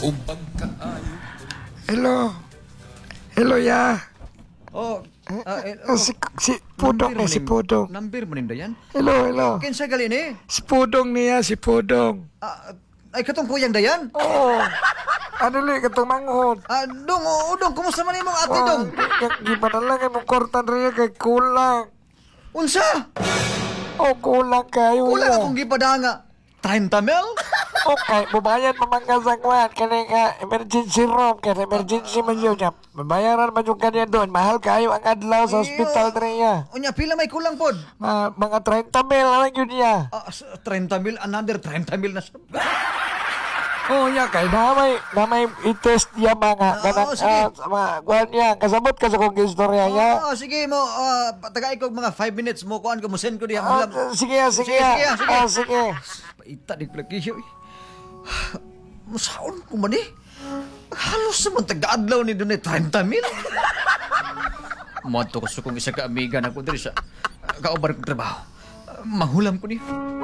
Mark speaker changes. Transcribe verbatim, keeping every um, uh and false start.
Speaker 1: Hello. Hello, ya.
Speaker 2: Oh, ah, eh,
Speaker 1: Ah, si, si Pudong eh, si Pudong.
Speaker 2: Nambir mo ninda yan?
Speaker 1: Hello, hello.
Speaker 2: Kinsa gali ni?
Speaker 1: Si Pudong niya, si Pudong.
Speaker 2: Ah, ay, katong kuyang dayan?
Speaker 1: Oo. Ano li, katong manghod.
Speaker 2: Ah, dong, oo, dong, kumusta man imong ate, dong?
Speaker 1: Di ba na lang mong kortan rin kay kulang.
Speaker 2: Unsa?
Speaker 1: Oh, kulang kayo.
Speaker 2: Kulang
Speaker 1: ya.
Speaker 2: akong gipadanga. treinta mil?
Speaker 1: Okay, babayan mamangkasangwan. Kaya nga, emergency room. Kaya emergency man yun. Ya. Babayaran man yung kanya doon. Mahal kayo ang adlaw sa hospital rin ya.
Speaker 2: Unya, pila may kulang pod?
Speaker 1: Ma, mga thirty mil lang yun ya.
Speaker 2: Ah, s- treinta mil, another treinta mil na siya.
Speaker 1: Oh, ya, kay na may, na may i-test niya mga,
Speaker 2: Ah,
Speaker 1: kanang,
Speaker 2: oo, sige.
Speaker 1: ah, sa mga, kuhan niya, kasabot ka sa kong istorya niya.
Speaker 2: Oo, sige mo, ah, patagay ko mga five minutes mo, kuhan ko mo, send ko diha mo
Speaker 1: Ah,
Speaker 2: lang.
Speaker 1: sige, ah, sige,
Speaker 2: Sige,
Speaker 1: ah.
Speaker 2: sige, sige.
Speaker 1: Ah, sige.
Speaker 2: Paita di plagyo eh. Masaon ko man eh. Halos naman taga-adlaw ni doon eh, treinta mil. Mato ko sa kong isa ka amiga na ko diri sa kaubar kong trabaho. Mahulam ko ni.